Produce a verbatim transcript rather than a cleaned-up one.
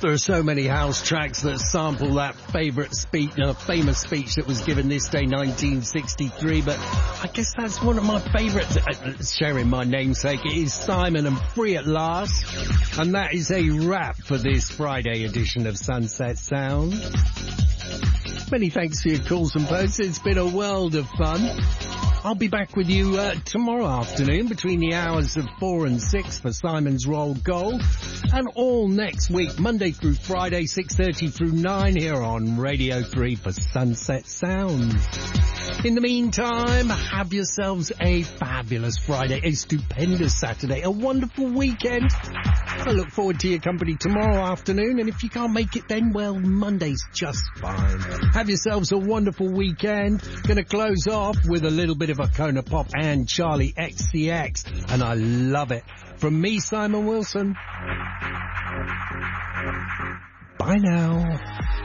There are so many house tracks that sample that favourite speech, uh, famous speech that was given this day, nineteen sixty-three, but I guess that's one of my favourites, uh, sharing my namesake. It is Simon and Free at Last, and that is a wrap for this Friday edition of Sunset Sound. Many thanks for your calls and posts. It's been a world of fun. I'll be back with you uh, tomorrow afternoon between the hours of four and six for Simon's Roll Gold, and all next week, Monday through Friday, six thirty through nine here on Radio three for Sunset Sound. In the meantime, have yourselves a fabulous Friday, a stupendous Saturday, a wonderful weekend. I look forward to your company tomorrow afternoon, and if you can't make it then, well, Monday's just fine. Have yourselves a wonderful weekend. Gonna close off with a little bit of a Kona Pop and Charlie X C X, and I love it. From me, Simon Wilson. Bye now.